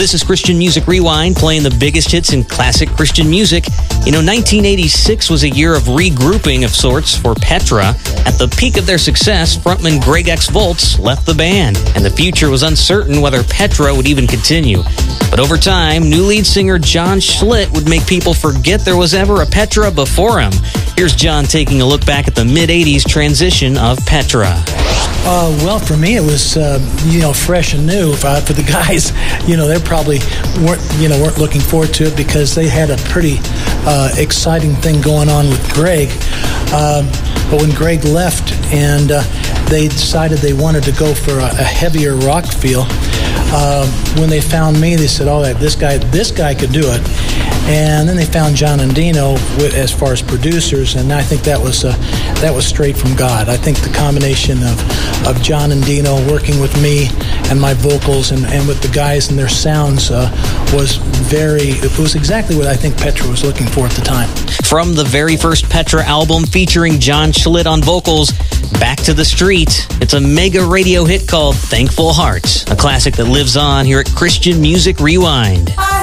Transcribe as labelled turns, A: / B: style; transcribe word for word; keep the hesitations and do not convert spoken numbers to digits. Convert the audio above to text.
A: This is Christian Music Rewind, playing the biggest hits in classic Christian music. You know, nineteen eighty-six was a year of regrouping of sorts for Petra. At the peak of their success, frontman Greg X. Volz left the band, and the future was uncertain whether Petra would even continue. But over time, new lead singer John Schlitt would make people forget there was ever a Petra before him. Here's John taking a look back at the mid-eighties transition of Petra.
B: Uh, well, for me, it was uh, you know fresh and new. Uh, for the guys, you know, they probably weren't you know weren't looking forward to it because they had a pretty uh, exciting thing going on with Greg. Um, but when Greg left and uh, they decided they wanted to go for a, a heavier rock feel, uh, when they found me, they said, "Oh, this guy, this guy could do it." And then they found John and Dino as far as producers, and I think that was uh, that was straight from God. I think the combination of, of John and Dino working with me and my vocals and, and with the guys and their sounds uh, was very, it was exactly what I think Petra was looking for at the time.
A: From the very first Petra album featuring John Schlitt on vocals, Back to the Street, it's a mega radio hit called Thankful Hearts, a classic that lives on here at Christian Music Rewind.